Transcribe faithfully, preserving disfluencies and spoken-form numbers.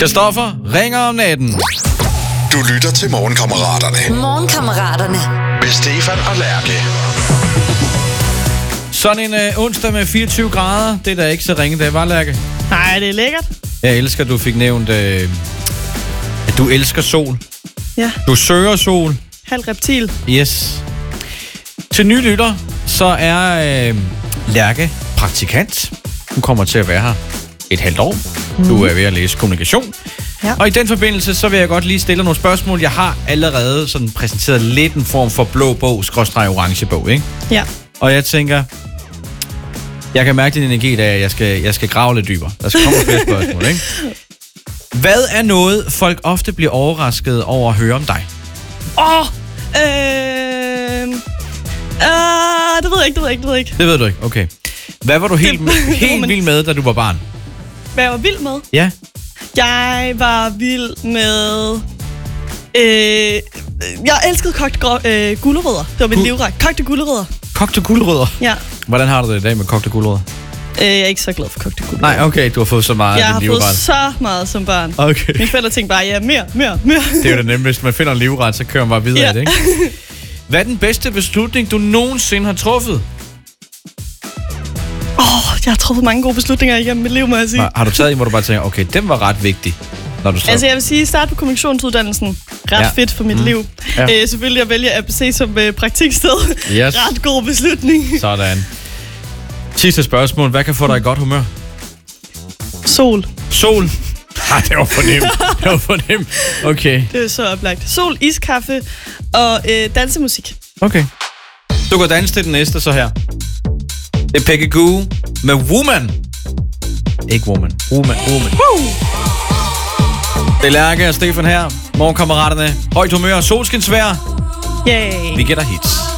Christoffer ringer om natten. Du lytter til Morgenkammeraterne. Morgenkammeraterne. Med Stefan og Lærke. Sådan en uh, onsdag med fireogtyve grader. Det er da ikke så ringe dag, var Lærke? Nej, det er lækkert. Jeg elsker, at du fik nævnt, uh, at du elsker sol. Ja. Du søger sol. Halv reptil. Yes. Til nye lytter, så er uh, Lærke praktikant. Hun kommer til at være her et halvt år. Mm. Du er ved at læse kommunikation. Ja. Og i den forbindelse, så vil jeg godt lige stille nogle spørgsmål. Jeg har allerede sådan præsenteret lidt en form for blå bog, skråstreg orange bog, ikke? Ja. Og jeg tænker, jeg kan mærke din energi, da jeg skal, jeg skal grave lidt dybere. Der skal komme flere spørgsmål, ikke? Hvad er noget, folk ofte bliver overrasket over at høre om dig? Åh! Oh, øh, øh, det ved jeg ikke, det ved jeg ikke, det ved jeg ikke. Det ved du ikke, okay. Hvad var du helt, Det- helt men- vild med, da du var barn? Hvad jeg var vild med? Ja. Jeg var vild med... Øh, jeg elskede kogte grå- øh, gulerødder. Det var min Gu- livret. Kogte gulerødder. Kogte guldrødder. Ja. Hvordan har du det i dag med kogte guldrødder? Øh, jeg er ikke så glad for kogte gulerødder. Nej, okay, du har fået så meget Jeg af har din fået livret. så meget som barn. Okay. Mine forældre tænkte bare, ja, mere, mere, mere. Det er jo det nemme, hvis man finder en livret, så kører man bare videre Ja. af det, ikke? Hvad er den bedste beslutning, du nogensinde har truffet? Åh, oh, jeg har truffet mange gode beslutninger igennem mit liv, må jeg sige. Har, har du taget en, hvor du bare tænker, okay, den var ret vigtig, når du står? Altså, jeg vil sige, start på kommunikationsuddannelsen. Ret Ja. ja. fedt for mit Mm. liv. Ja. Øh, selvfølgelig at vælge A B C som øh, praktiksted. Yes. Ret god beslutning. Sådan. Sidste spørgsmål. Hvad kan få dig i godt humør? Sol. Sol. Ah, det var for nemt. Det var for nemt. Okay. Det er så oplagt. Sol, iskaffe og øh, dansemusik. Okay. Du går danse til den næste, så her. Det er Peggy Goo med Woman. Ikke Woman. Woman. Woman. Woo! Det er Lærke og Stefan her. Morgenkammeraterne. Højt humør og solskinsvejr. Yay. Vi gætter hits.